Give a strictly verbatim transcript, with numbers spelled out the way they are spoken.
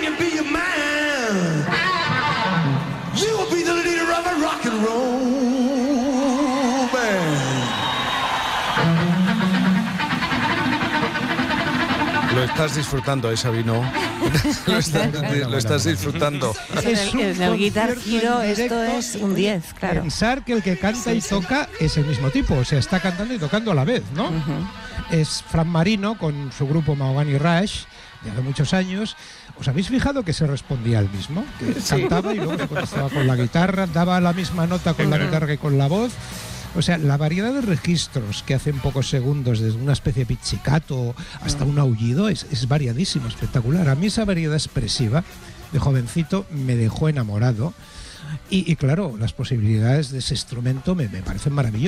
you be a man, you will be the leader of a rock and roll band. Lo estás disfrutando, eh, Sabino. lo, está, lo estás disfrutando. En el, en el Guitar Hero esto es un diez, claro. Pensar que el que canta sí, y toca sí. es el mismo tipo, o sea, está cantando y tocando a la vez, ¿no? Uh-huh. Es Fran Marino con su grupo Mahogany Rush de hace muchos años. ¿Os habéis fijado que se respondía al mismo? Que sí. cantaba y luego se contestaba con la guitarra, daba la misma nota con uh-huh. la guitarra que con la voz. O sea, la variedad de registros que hace en pocos segundos, desde una especie de pizzicato hasta un aullido, es, es variadísimo, espectacular. A mí esa variedad expresiva de jovencito me dejó enamorado. Y, y claro, las posibilidades de ese instrumento me, me parecen maravillosas.